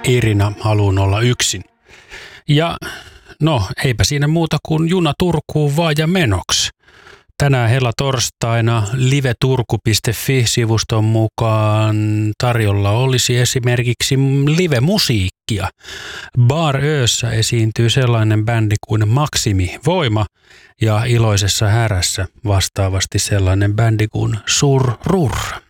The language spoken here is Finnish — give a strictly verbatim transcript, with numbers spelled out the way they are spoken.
Irina haluun olla yksin. Ja no, eipä siinä muuta kuin juna Turkuun vaan ja menoksi. Tänään hella-torstaina liveturku piste fi-sivuston mukaan tarjolla olisi esimerkiksi live-musiikkia. Bar Öössä esiintyy sellainen bändi kuin Maksimi Voima ja Iloisessa härässä vastaavasti sellainen bändi kuin Sur Rur.